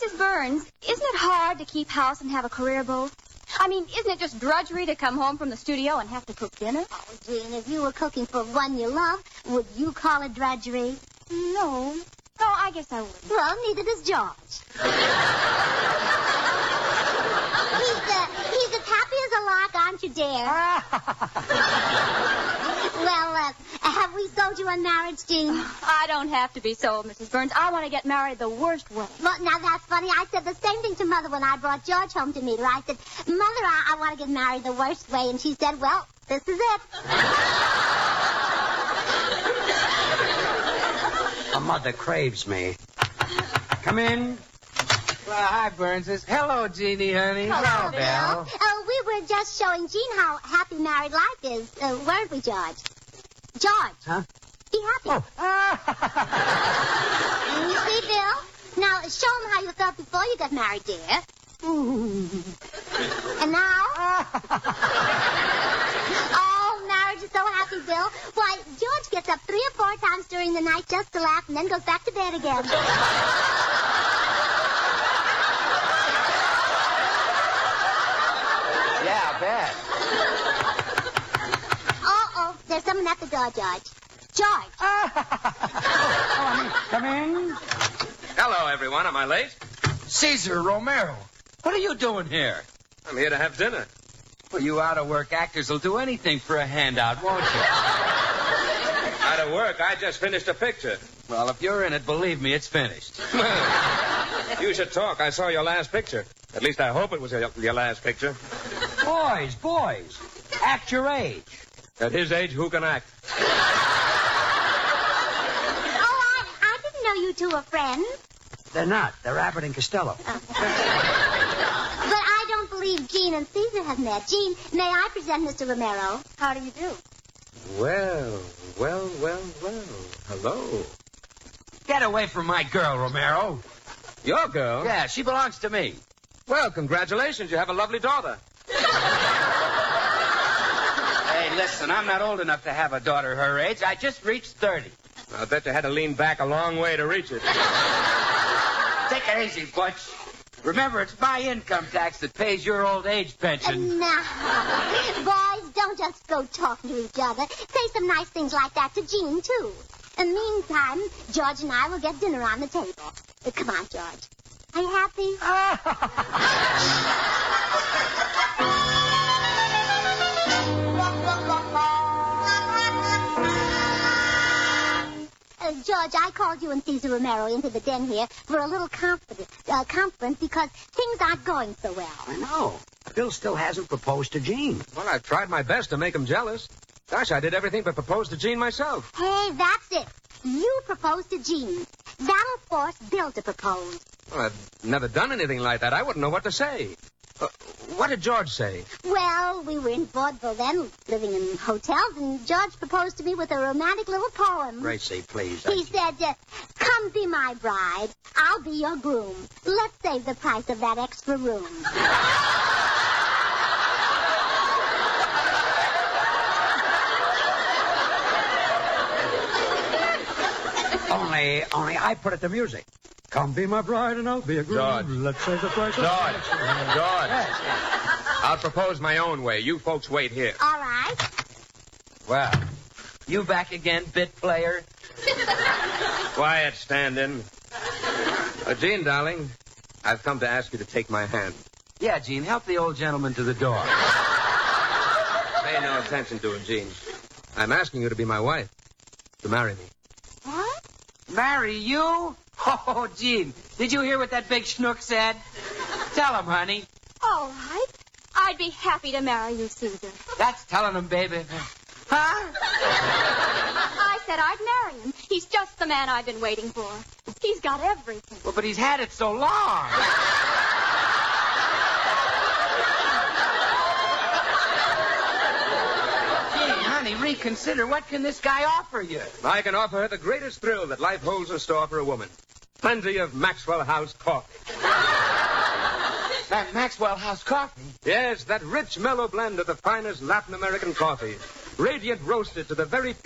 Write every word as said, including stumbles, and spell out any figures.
Missus Burns, isn't it hard to keep house and have a career both? I mean, isn't it just drudgery to come home from the studio and have to cook dinner? Oh, Jean, if you were cooking for one you love, would you call it drudgery? No. No, I guess I would. Well, neither does George. he's, uh, he's as happy as a lark, aren't you, dear? Well, uh, have we sold you on marriage, Jean? I don't have to be sold, Missus Burns. I want to get married the worst way. Well, now that's funny. I said the same thing to Mother when I brought George home to meet her. I said, Mother, I, I want to get married the worst way. And she said, well, this is it. A mother craves me. Come in. Well, hi, Burnses. Hello, Jeannie, honey. Hello, Bill. Bill. Oh, we were just showing Jean how happy married life is, uh, weren't we, George? George. Huh? Be happy. Oh. You see, Bill? Now, show him how you felt before you got married, dear. And now? Oh, marriage is so happy, Bill. Why, George gets up three or four times during the night just to laugh and then goes back to bed again. Yeah, I bet. Uh-oh, there's someone at the door, George. George. Come in. Hello, everyone. Am I late? Caesar Romero. What are you doing here? I'm here to have dinner. Well, you out-of-work actors will do anything for a handout, won't you? Out of work. I just finished a picture. Well, if you're in it, believe me, it's finished. You should talk. I saw your last picture. At least I hope it was your, your last picture. Boys, boys. Act your age. At his age, who can act? Oh, I, I didn't know you two were friends. They're not. They're Abbott and Costello. Oh. But I don't believe Jean and Caesar have met. Jean, may I present Mister Romero? How do you do? Well, well, well, well. Hello. Get away from my girl, Romero. Your girl? Yeah, she belongs to me. Well, congratulations. You have a lovely daughter. Hey, listen, I'm not old enough to have a daughter her age. I just reached thirty. I bet you had to lean back a long way to reach it. Take it easy, Butch. Remember, it's my income tax that pays your old age pension. Now, boys, don't just go talking to each other. Say some nice things like that to Jean, too. In the meantime, George and I will get dinner on the table. Uh, come on, George. Are you happy? Uh, George, I called you and Caesar Romero into the den here for a little confidence, uh, conference because things aren't going so well. I know. Bill still hasn't proposed to Jean. Well, I've tried my best to make him jealous. Gosh, I did everything but propose to Jean myself. Hey, that's it. You proposed to Jean. That'll force Bill to propose. Well, I've never done anything like that. I wouldn't know what to say. Uh, what did George say? Well, we were in vaudeville then, living in hotels, and George proposed to me with a romantic little poem. Gracie, please. He I... said, uh, come be my bride. I'll be your groom. Let's save the price of that extra room. Only, only I put it to music. Come be my bride and I'll be a groom. George. Let's say the price. George. Of... George. Yes. I'll propose my own way. You folks wait here. All right. Well, you back again, bit player? Quiet, stand-in. Uh, Jean, darling, I've come to ask you to take my hand. Yeah, Gene, help the old gentleman to the door. Pay no attention to him, Jean. I'm asking you to be my wife. To marry me. What? Marry you? Oh, Gene, did you hear what that big schnook said? Tell him, honey. All right. I'd be happy to marry you, Caesar. That's telling him, baby. Huh? I said I'd marry him. He's just the man I've been waiting for. He's got everything. Well, but he's had it so long. Gee, honey, reconsider. What can this guy offer you? I can offer her the greatest thrill that life holds in store for a woman. Plenty of Maxwell House coffee. That Maxwell House coffee? Yes, that rich, mellow blend of the finest Latin American coffee. Radiant roasted to the very